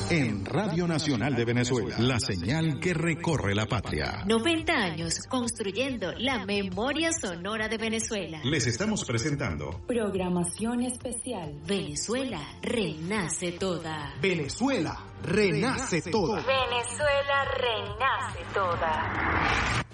en Radio Nacional de Venezuela, la señal que recorre la patria. 90 años construyendo la memoria sonora de Venezuela. Les estamos presentando programación especial. Venezuela renace toda. Venezuela renace toda. Venezuela renace toda.